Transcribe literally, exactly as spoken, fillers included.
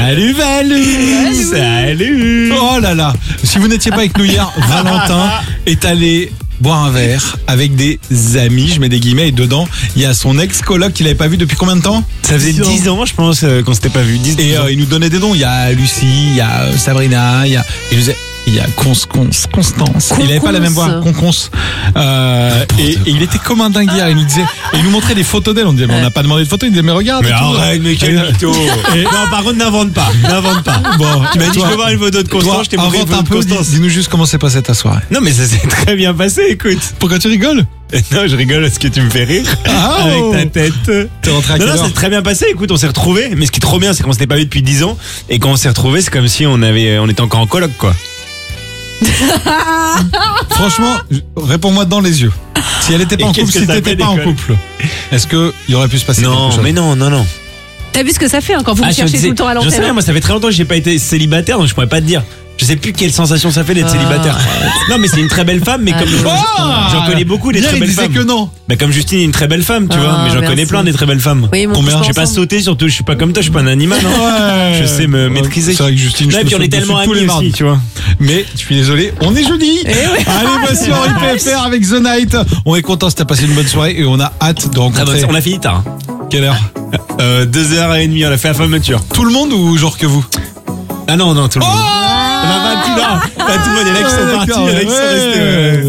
Salut Valou. Salut. Oh là là. Si vous n'étiez pas avec nous hier, Valentin est allé boire un verre avec des amis, je mets des guillemets, et dedans, il y a son ex-coloc qu'il n'avait pas vu depuis combien de temps? Ça faisait dix ans, je pense, euh, qu'on s'était pas vu. dix, et euh, il nous donnait des noms. Il y a Lucie, il y a Sabrina, il y a... Et je disais, il y a Cons, Cons, Constance. Conconce. Il n'avait pas la même voix, Conconce. Euh, et, et il était comme un dingue hier. Il nous disait, et il nous montrait des photos d'elle. On disait, mais on n'a pas demandé de photos. Il disait, mais regarde. Mais arrête, mais quel mytho. Non, par contre, n'invente pas. N'invente pas. Bon, tu m'as dit, je peux voir une photo de Constance, je t'ai montré une invente photo un de peu. Constance. Dis- Dis-nous juste comment s'est passée ta soirée. Non, mais ça s'est très bien passé, écoute. Pourquoi tu rigoles? Non, je rigole parce que tu me fais rire. Ah, avec oh. ta tête. T'es rentré à Non, quelle non, heure? c'est très bien passé. Écoute, on s'est retrouvés. Mais ce qui est trop bien, c'est qu'on s'était pas vu depuis dix ans. Et quand on s'est retrouvés, c'est comme si on avait, on était encore en coloc, quoi. Franchement, je- réponds-moi dans les yeux. Si elle était pas Et en qu'est-ce couple, que si ça t'étais fait pas en d'école couple, est-ce que il aurait pu se passer Non, quelque chose? mais non, non, non. T'as vu ce que ça fait hein, quand vous Ah, me je cherchez sais- tout le temps à Je sais l'antenne? rien, moi ça fait très longtemps que j'ai pas été célibataire, donc je pourrais pas te dire. Je sais plus quelle sensation ça fait d'être Ah. célibataire. Non, mais c'est une très belle femme, mais comme Ah. j'en connais beaucoup des Hier, très il belle disait femmes. que non. Bah comme Justine est une très belle femme, tu Ah, vois, mais j'en merci. connais plein des très belles femmes. Oui, mon Combien? couche Je vais pas ensemble. sauter surtout, je suis pas comme toi, je suis pas un animal. Hein. Ouais. Je sais me maîtriser. C'est vrai que Justine, je Là, et me puis on saute est tellement dessus tous les amis mardis. aussi, tu vois. Mais je suis désolé, on est jeudi. Eh ouais. Allez, voici Henri P F R avec The Night. On est content si t'as passé une bonne soirée et on a hâte de Ah, rencontrer. bah, on a fini tard. Quelle heure? Euh, deux heures et demie, on a fait la fermeture. Tout le monde ou genre que vous? Ah non, non, tout le monde. Ah, bah, tout, là. Bah, tout le monde, il y en a qui sont Ouais, partis, il y en a qui sont d'accord, restés. ouais. ouais.